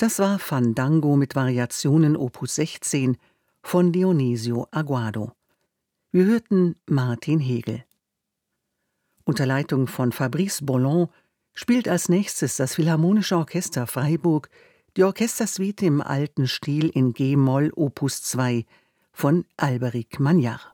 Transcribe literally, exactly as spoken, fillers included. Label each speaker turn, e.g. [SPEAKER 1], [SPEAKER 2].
[SPEAKER 1] Das war Fandango mit Variationen Opus sechzehn von Dionisio Aguado. Wir hörten Martin Hegel. Unter Leitung von Fabrice Bollon spielt als nächstes das Philharmonische Orchester Freiburg die Orchestersuite im alten Stil in G-Moll Opus zwei von Alberic Magnard.